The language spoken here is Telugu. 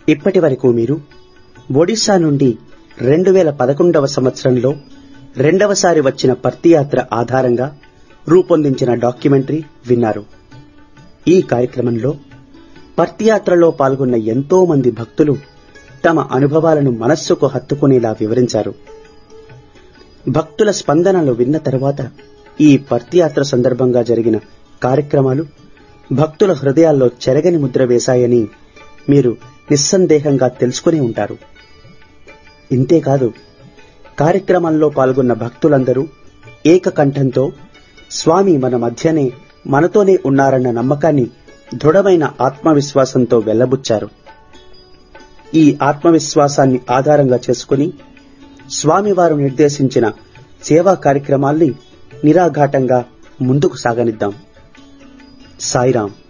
ఇప్పటి వరకు మీరు ఒడిశా నుండి 2011వ సంవత్సరంలో రెండవసారి వచ్చిన పర్తియాత్ర ఆధారంగా రూపొందించిన డాక్యుమెంటరీ విన్నారు. ఈ కార్యక్రమంలో పర్తియాత్రలో పాల్గొన్న ఎంతో మంది భక్తులు తమ అనుభవాలను మనస్సుకు హత్తుకునేలా వివరించారు. భక్తుల స్పందనలు విన్న తరువాత ఈ పర్తియాత్ర సందర్భంగా జరిగిన కార్యక్రమాలు భక్తుల హృదయాల్లో చెరగని ముద్ర వేశాయని మీరు నిస్సందేహంగా తెలుసుకుని ఉంటారు. ఇంతేకాదు, కార్యక్రమంలో పాల్గొన్న భక్తులందరూ ఏకకంఠంతో స్వామి మన మధ్యనే మనతోనే ఉన్నారన్న నమ్మకాన్ని దృఢమైన ఆత్మవిశ్వాసంతో వెల్లబుచ్చారు. ఈ ఆత్మవిశ్వాసాన్ని ఆధారంగా చేసుకుని స్వామివారు నిర్దేశించిన సేవా కార్యక్రమాల్ని నిరాఘాటంగా ముందుకు సాగనిద్దాం. సాయిరాం.